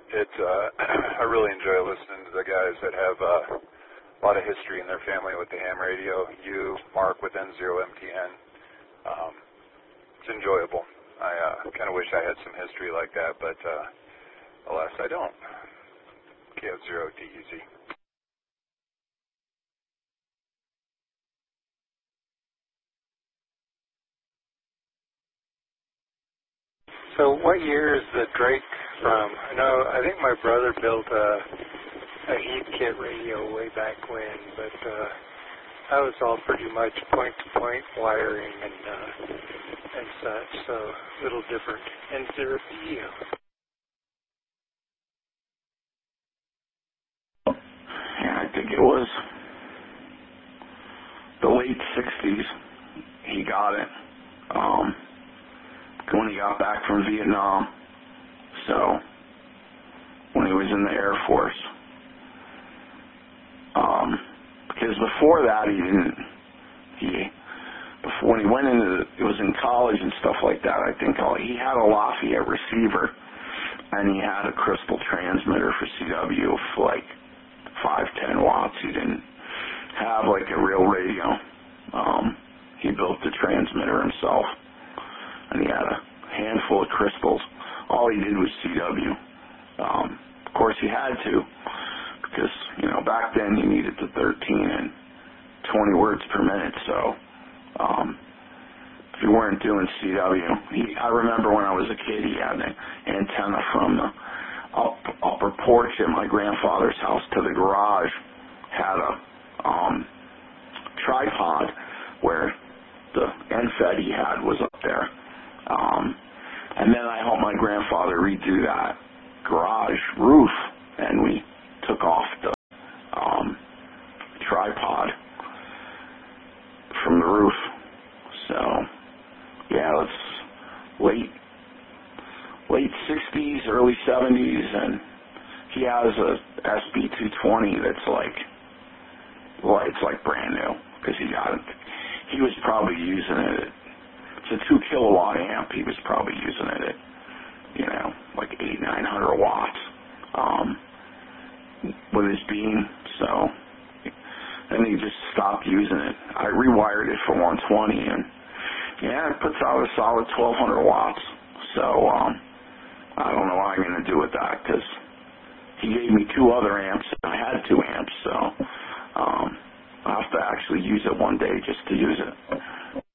I really enjoy listening to the guys that have a lot of history in their family with the ham radio. You, Mark with N0MTN. It's enjoyable. I kind of wish I had some history like that, but alas, I don't. KF0DEZ. So what year is the Drake from? I think my brother built a Heathkit radio way back when, but that was all pretty much point-to-point wiring and such, so a little different. N0DU. Yeah, I think it was the late 60s he got it. When he got back from Vietnam, so when he was in the Air Force. Because before that before when he went it was in college and stuff like that, I think he had a Lafayette receiver and he had a crystal transmitter for CW of like 510 watts. He didn't have like a real radio. He built the transmitter himself. And he had a handful of crystals. All he did was CW. Of course, he had to, because, back then you needed the 13 and 20 words per minute. So, if you weren't doing CW, I remember when I was a kid, he had an antenna from the upper porch at my grandfather's house to the garage, had a tripod where the NFED he had was up there. And then I helped my grandfather redo that garage roof, and we took off the tripod from the roof. So, yeah, it's late 60s, early 70s, and he has a SB220 that's it's like brand new, because he got it. He was probably using it. It's a 2 kilowatt amp. He was probably using it at, like 800-900 watts with his beam. So, and he just stopped using it. I rewired it for 120, and yeah, it puts out a solid 1200 watts. So, I don't know what I'm going to do with that, because he gave me 2 other amps, and I had 2 amps, so I'll have to actually use it one day just to use it.